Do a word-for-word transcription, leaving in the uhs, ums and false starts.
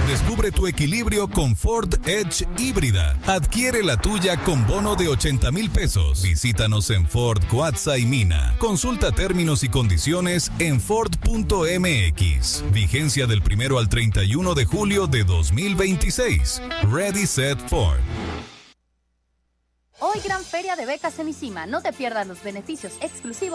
Descubre tu equilibrio con Ford Edge híbrida. Adquiere la tuya con bono de ochenta mil pesos. Visítanos en Ford Cuatza y Mina. Consulta términos y condiciones en Ford punto M X. Vigencia del primero al treinta y uno de julio de dos mil veintiséis. Ready, Set, Ford. Hoy gran feria de becas en ICIMA. No te pierdas los beneficios exclusivos